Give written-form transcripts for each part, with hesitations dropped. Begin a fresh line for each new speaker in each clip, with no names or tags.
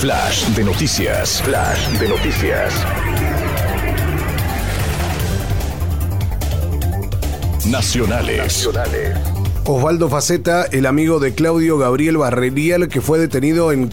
Flash de noticias. Flash de noticias. Nacionales.
Osvaldo Faceta, el amigo de Claudio Gabriel Barrelial, que fue detenido en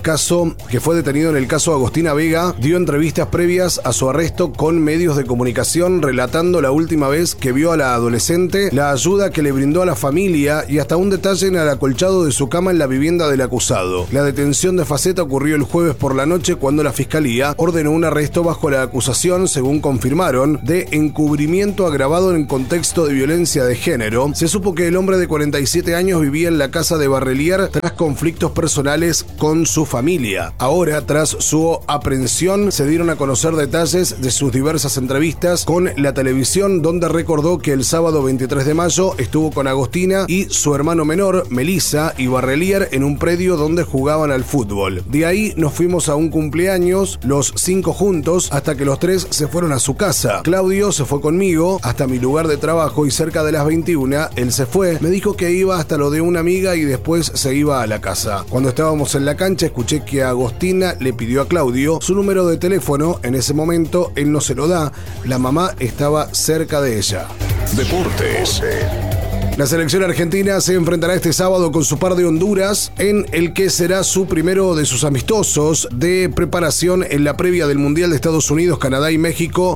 el caso Agostina Vega, dio entrevistas previas a su arresto con medios de comunicación relatando la última vez que vio a la adolescente, la ayuda que le brindó a la familia y hasta un detalle en el acolchado de su cama en la vivienda del acusado. La detención de Faceta ocurrió el jueves por la noche cuando la fiscalía ordenó un arresto bajo la acusación, según confirmaron, de encubrimiento agravado en contexto de violencia de género. Se supo que el hombre de 47 años vivía en la casa de Barreliar tras conflictos personales con su familia. Ahora, tras su aprehensión, se dieron a conocer detalles de sus diversas entrevistas con la televisión, donde recordó que el sábado 23 de mayo estuvo con Agostina y su hermano menor, Melissa, y Barreliar en un predio donde jugaban al fútbol. De ahí nos fuimos a un cumpleaños, los 5 juntos, hasta que los 3 se fueron a su casa. Claudio se fue conmigo hasta mi lugar de trabajo y cerca de las 21 él se fue. Me dijo que iba hasta lo de una amiga y después se iba a la casa. Cuando estábamos en la cancha escuché que Agostina le pidió a Claudio su número de teléfono. En ese momento él no se lo da. La mamá estaba cerca de ella.
Deportes.
La selección argentina se enfrentará este sábado con su par de Honduras, en el que será su primero de sus amistosos de preparación en la previa del Mundial de Estados Unidos, Canadá y México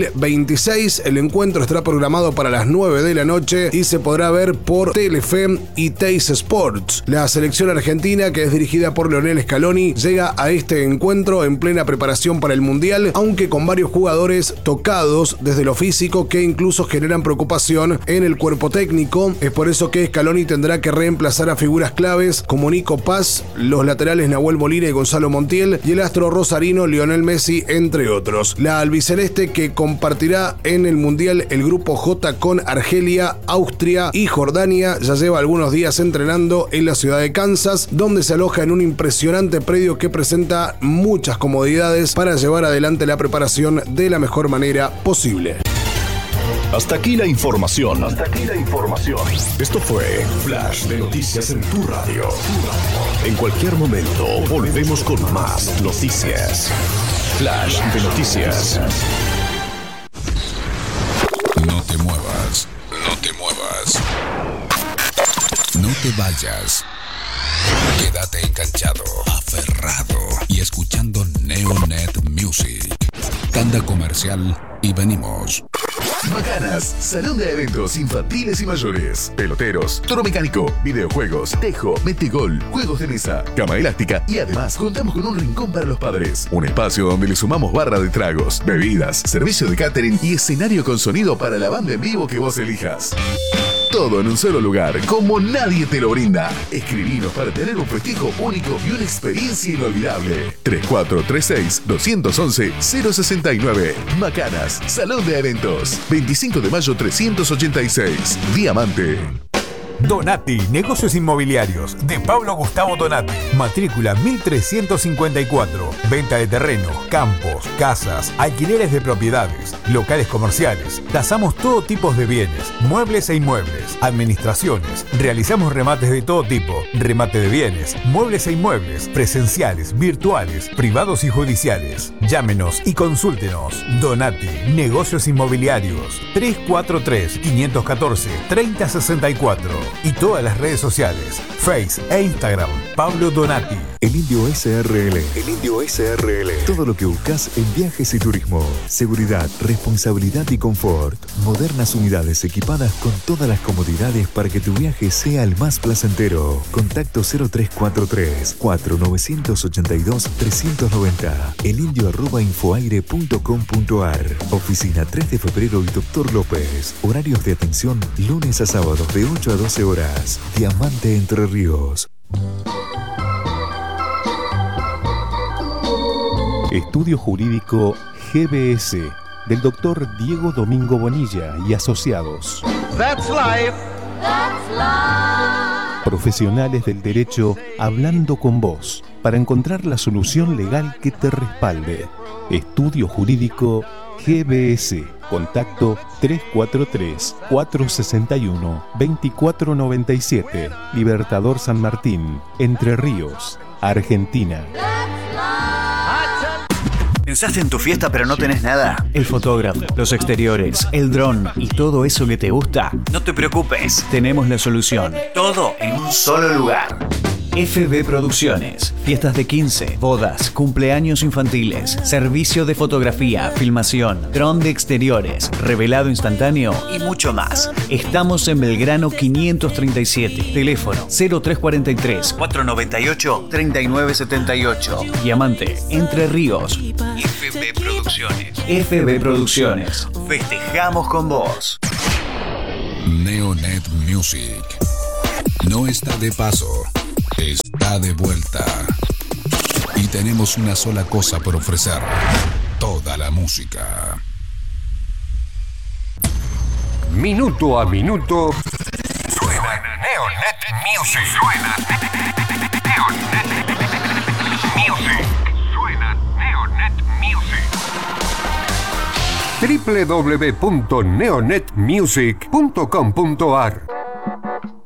2026. El encuentro estará programado para las 9 de la noche y se podrá ver por Telefe y Teis Sports. La selección argentina, que es dirigida por Lionel Scaloni, llega a este encuentro en plena preparación para el Mundial, aunque con varios jugadores tocados desde lo físico que incluso generan preocupación en el cuerpo técnico. Es por eso que Scaloni tendrá que reemplazar a figuras claves como Nico Paz, los laterales Nahuel Molina y Gonzalo Montiel y el astro rosarino Lionel Messi, entre otros. La albiceleste, que compartirá en el Mundial el grupo J con Argelia, Austria y Jordania, ya lleva algunos días entrenando en la ciudad de Kansas, donde se aloja en un impresionante predio que presenta muchas comodidades para llevar adelante la preparación de la mejor manera posible.
Hasta aquí la información. Esto fue Flash de Noticias en tu radio. En cualquier momento volvemos con más noticias. Flash de Noticias.
No te muevas. No te muevas. No te vayas. Quédate enganchado, aferrado y escuchando Neonet Music. Tanda comercial y venimos.
Macanas, salón de eventos infantiles y mayores, peloteros, toro mecánico, videojuegos, tejo, metegol, juegos de mesa, cama elástica y además contamos con un rincón para los padres. Un espacio donde le sumamos barra de tragos, bebidas, servicio de catering y escenario con sonido para la banda en vivo que vos elijas. Todo en un solo lugar, como nadie te lo brinda. Escribinos para tener un festejo único y una experiencia inolvidable. 3436-211-069. Macanas, Salón de Eventos. 25 de mayo 386. Diamante.
Donati, negocios inmobiliarios, de Pablo Gustavo Donati. Matrícula 1354. Venta de terrenos, campos, casas, alquileres de propiedades, locales comerciales. Tasamos todo tipo de bienes, muebles e inmuebles, administraciones. Realizamos remates de todo tipo, remate de bienes, muebles e inmuebles, presenciales, virtuales, privados y judiciales. Llámenos y consúltenos. Donati, negocios inmobiliarios. 343-514-3064. Y todas las redes sociales, Face e Instagram, Pablo Donati.
El Indio SRL. Todo lo que buscas en viajes y turismo. Seguridad, responsabilidad y confort. Modernas unidades equipadas con todas las comodidades para que tu viaje sea el más placentero. Contacto 0343-4982-390. elindio@infoaire.com.ar. Oficina 3 de febrero y Dr. López. Horarios de atención lunes a sábados de 8 a 12 horas. Diamante Entre Ríos.
Estudio Jurídico GBS del Dr. Diego Domingo Bonilla y asociados.
That's life.
Profesionales del derecho hablando con vos para encontrar la solución legal que te respalde. Estudio Jurídico GBS. Contacto 343-461-2497. Libertador San Martín, Entre Ríos, Argentina.
¿Pensaste en tu fiesta pero no tenés nada? El fotógrafo, los exteriores, el dron y todo eso que te gusta. No te preocupes, tenemos la solución. Todo en un solo lugar. FB Producciones. Fiestas de 15, bodas, cumpleaños infantiles, servicio de fotografía, filmación, dron de exteriores, revelado instantáneo y mucho más. Estamos en Belgrano 537. Teléfono 0343 498 3978. Diamante, Entre Ríos. FB Producciones. FB Producciones. Festejamos con vos.
Neonet Music. No está de paso. Está de vuelta. Y tenemos una sola cosa por ofrecer. Toda la música.
Minuto a minuto. Suena Neonet Music. Suena Neonet Music. Suena Neonet Music. www.neonetmusic.com.ar